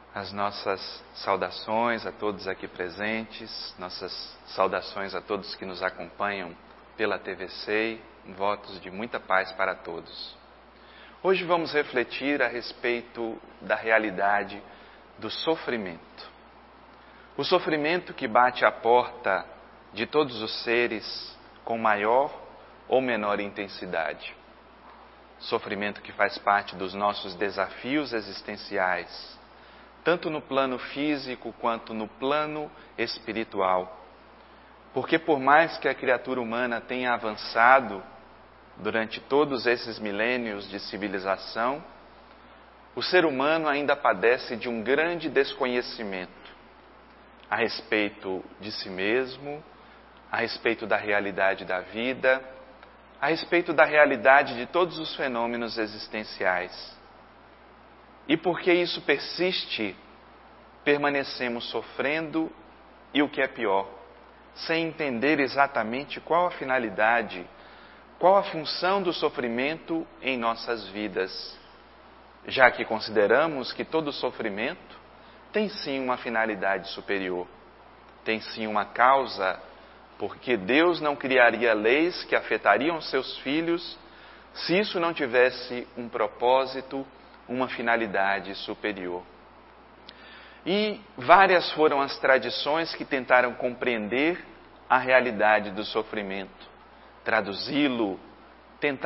As nossas saudações a todos aqui presentes, nossas saudações a todos que nos acompanham pela TVC, votos de muita paz para todos. Hoje vamos refletir a respeito da realidade do sofrimento. O sofrimento que bate à porta de todos os seres com maior ou menor intensidade. Sofrimento que faz parte dos nossos desafios existenciais, tanto no plano físico quanto no plano espiritual. Porque por mais que a criatura humana tenha avançado durante todos esses milênios de civilização, o ser humano ainda padece de um grande desconhecimento a respeito de si mesmo, a respeito da realidade da vida, a respeito da realidade de todos os fenômenos existenciais. E porque isso persiste, permanecemos sofrendo e, o que é pior, sem entender exatamente qual a finalidade, qual a função do sofrimento em nossas vidas, já que consideramos que todo sofrimento tem sim uma finalidade superior, tem sim uma causa, porque Deus não criaria leis que afetariam seus filhos se isso não tivesse um propósito, uma finalidade superior. E várias foram as tradições que tentaram compreender a realidade do sofrimento, traduzi-lo, tentar